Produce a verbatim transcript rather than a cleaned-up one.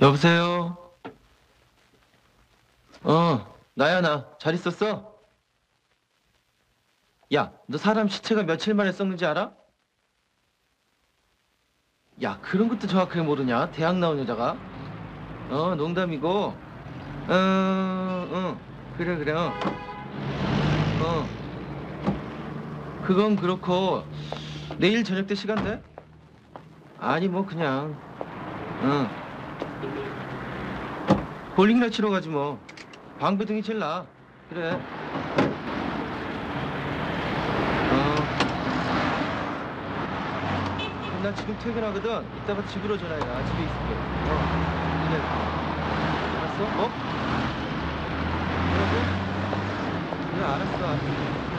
여보세요? 어, 나야, 나. 잘 있었어? 야, 너 사람 시체가 며칠 만에 썩는지 알아? 야, 그런 것도 정확하게 모르냐? 대학 나온 여자가? 어, 농담이고. 어, 어, 그래, 그래, 어. 어, 그건 그렇고. 내일 저녁 때 시간 돼? 아니, 뭐, 그냥. 응. 볼링이나 치러 가지, 뭐. 방배등이 제일 나아. 그래. 어. 나 지금 퇴근하거든. 이따가 집으로 전화해라. 집에 있을게. 어. 그래. 알았어? 어? 뭐라고? 그래, 알았어. 알았어.